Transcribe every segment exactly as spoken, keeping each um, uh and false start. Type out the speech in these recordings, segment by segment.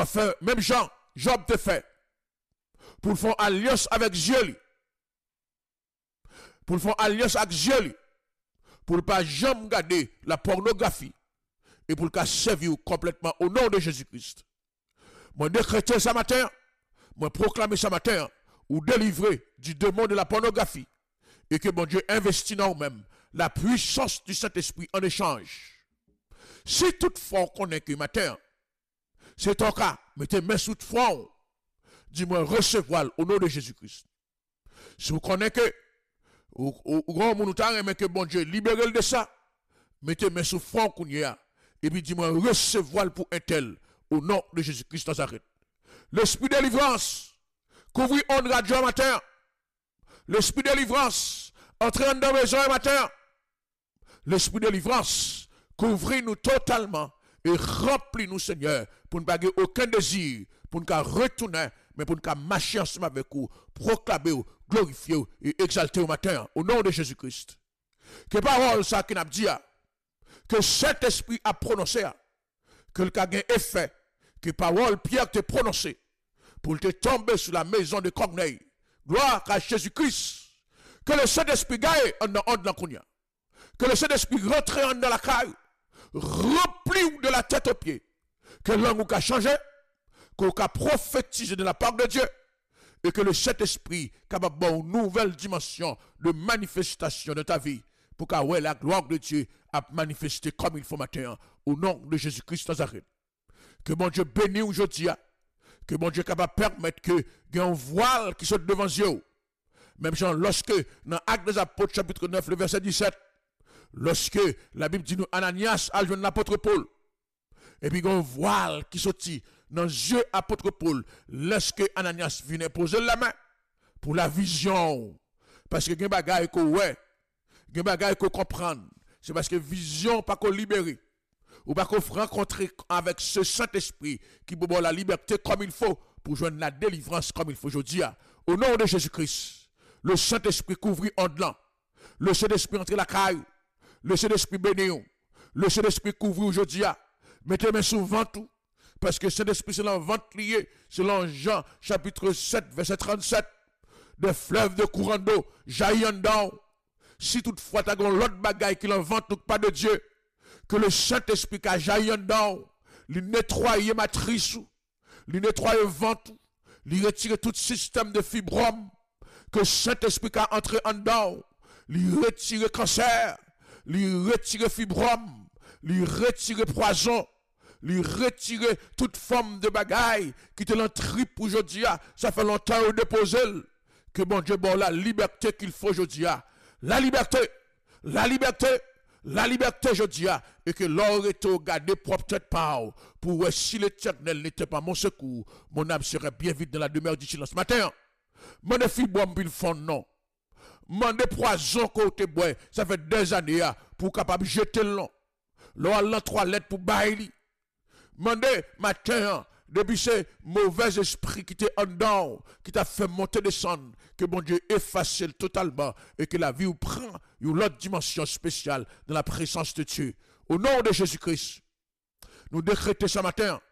Enfin, même Jean, Job te fait. Pour faire alliance avec Dieu. Pour faire alliance avec Dieu. Pour ne pas jamais garder la pornographie. Et pour le servir complètement au nom de Jésus-Christ. Moi, décréter ce matin, moi, proclamer ce matin, ou délivrer du démon de la pornographie. Et que mon Dieu investit dans nous-mêmes la puissance du Saint-Esprit en échange. Si toutefois on connaît que matin, c'est ton cas, mettez main sous le front, dis-moi recevoir au nom de Jésus-Christ. Si vous connaissez que, ou grand monde mais que bon Dieu libérez de ça, mettez main sous le front qu'on y a, et puis dis-moi recevoir pour un tel au nom de Jésus-Christ Nazareth. L'esprit de délivrance, couvrir on radio matin. L'esprit de délivrance, entrez dans la maison matin. L'esprit de délivrance, couvrir-nous totalement et remplis-nous, Seigneur, pour ne pas avoir aucun désir, pour ne pas retourner, mais pour ne pas marcher ensemble avec vous, proclamer, glorifier et exalter au matin, au nom de Jésus-Christ. Que parole ça qui n'a dit, que cet esprit a prononcé, que le cas a effet, que parole Pierre t'a prononcé, pour te tomber sur la maison de Corneille. Gloire à Jésus-Christ. Que le Saint-Esprit gagne en dans Kounia. Que le Saint-Esprit rentre dans la caille. Rempli de la tête aux pieds. Que langue a changé. Qu'on a prophétisé de la part de Dieu. Et que le Saint-Esprit capable de une nouvelle dimension de manifestation de ta vie. Pour que ouais, la gloire de Dieu a manifesté comme il faut matin. Au nom de Jésus-Christ Nazareth. Que mon Dieu bénisse aujourd'hui. Que mon Dieu est capable de permettre que il y ait un voile qui saute devant Dieu. Même genre, lorsque, dans Actes des Apôtres, chapitre neuf, le verset dix-sept, lorsque la Bible dit nous, Ananias a joué l'apôtre Paul, et puis il y a un voile qui sortit dans les yeux apôtre Paul, lorsque Ananias vient poser la main pour la vision. Parce que il y a des bagages qu'on ouais, il y a des bagages qu'on comprend. C'est parce que vision, pas qu'on libérer. Ou pas qu'on rencontrer avec ce Saint-Esprit qui peut avoir la liberté comme il faut pour joindre la délivrance comme il faut aujourd'hui. Au nom de Jésus-Christ, le Saint-Esprit couvre en dedans. Le Saint-Esprit entre la caille. Le Saint-Esprit béni. Le Saint-Esprit couvre aujourd'hui. Mettez mes sous ventre. Parce que le Saint-Esprit c'est ventre lié. Selon Jean chapitre sept, verset trente-sept. Des fleuves de courant d'eau jaillissent dedans. Si toutefois tu as l'autre bagaille qui l'envente pas de Dieu. Que le Saint-Esprit qui a jailli dedans, il nettoie matrice, il nettoie le ventre, il retire tout système de fibrome, que le Saint-Esprit qui a entré en dedans, il retire le cancer, il retire le fibrome, il retire le poison, il retire toute forme de bagaille qui te l'entripe aujourd'hui. Ça fait longtemps au déposé. Que bon Dieu, bon, la liberté qu'il faut aujourd'hui. La liberté, la liberté. La liberté, je dis, et que l'or est au gardé propre tête par pour si l'Éternel n'était pas mon secours, mon âme serait bien vite dans la demeure du silence. Matin, mon défi bois le fond non. Mon de poison côté bois, ça fait des années pour capable jeter le long. L'or a trois lettres pour bailler. Mon de matin, depuis ce mauvais esprit qui t'est en dedans, qui t'a fait monter descendre, que mon Dieu efface totalement et que la vie vous prend une autre dimension spéciale dans la présence de Dieu. Au nom de Jésus-Christ, nous décrétons ce matin,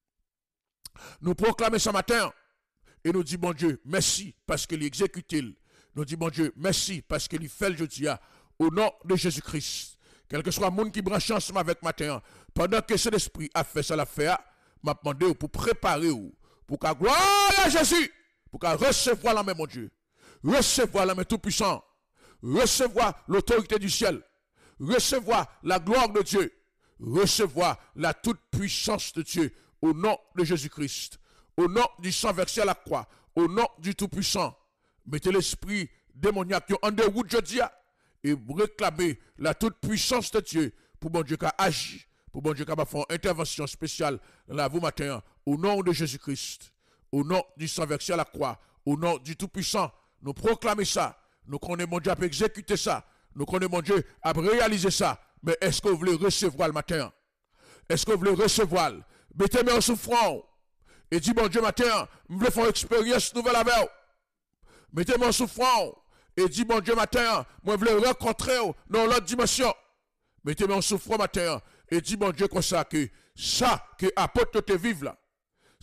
nous proclamons ce matin et nous disons, bon Dieu, merci parce qu'il exécute. Nous disons, bon Dieu, merci parce qu'il fait le jeudi. Au nom de Jésus-Christ, quel que soit le monde qui branche ensemble avec matin, pendant que cet esprit a fait ça, l'a fait, m'a demandé pour préparer, pour qu'à gloire à Jésus, pour qu'à recevoir la main, mon Dieu, recevoir la main tout-puissant, recevoir l'autorité du ciel, recevoir la gloire de Dieu, recevoir la toute-puissance de Dieu, au nom de Jésus-Christ, au nom du sang versé à la croix, au nom du tout-puissant. Mettez l'esprit démoniaque en déroute, je dis, et réclamez la toute-puissance de Dieu pour mon Dieu qui a agi, pour mon Dieu qui a fait une intervention spéciale dans la vous matin, au nom de Jésus-Christ, au nom du sang versé à la croix, au nom du Tout-Puissant, nous proclamons ça, nous connaissons mon Dieu à exécuter ça, nous connaissons mon Dieu à réaliser ça, mais est-ce que vous voulez recevoir le matin? Est-ce que vous voulez recevoir? Mettez-moi en souffrant et dis mon Dieu matin, je veux faire une expérience nouvelle avec vous. Mettez-moi en souffrant et dis mon Dieu matin, moi je veux rencontrer dans l'autre dimension. Mettez-moi en souffrant matin et dis mon Dieu comme ça que ça que apôtre te vive là,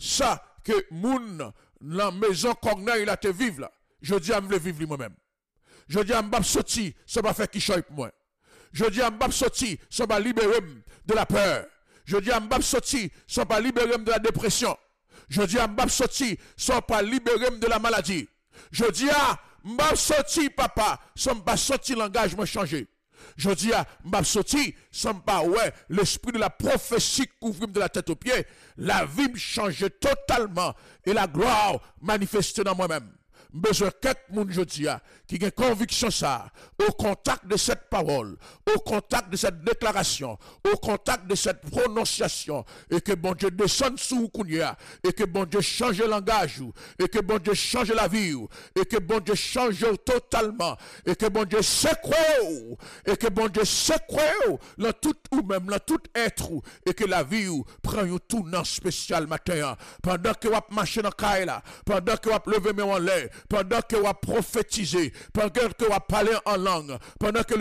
ça que moun la maison Corneille là te vivre là. Je dis à me vivre moi-même. Je dis à me sortir, ça va faire qui chope moi. Je dis à me sortir, ça va libérer de la peur. Je dis à me sortir, ça va libérer de la dépression. Je dis à me sortir, ça va libérer de la maladie. Je dis à me sortir papa, ça va sortir l'engagement changé. Je dis à m'a sorti, sans pas ouais, l'esprit de la prophétie couvre de la tête aux pieds, la vie me change totalement et la gloire manifestée dans moi-même. Besoin quelques monde je dis qui a conviction ça au contact de cette parole, au contact de cette déclaration, au contact de cette prononciation et que bon Dieu descende sous Kounia et que bon Dieu change le langage et que bon Dieu change la vie et que bon Dieu change totalement et que bon Dieu secoue et que bon Dieu secoue dans tout ou même dans tout être et que la vie prend un tournant spécial matin pendant que vous marchez dans caille là, pendant que vous levez mes en l'air, pendant que vous prophétisez, pendant que vous parlez en langue, pendant que